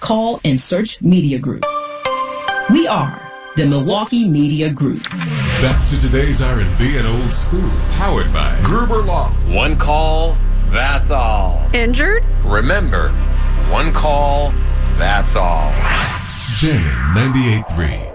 Call and Search Media Group. We are the Milwaukee Media Group. Back to today's R&B and old school, powered by Gruber Law. One call, that's all. Injured? Remember, one call, that's all. Jamming 98.3.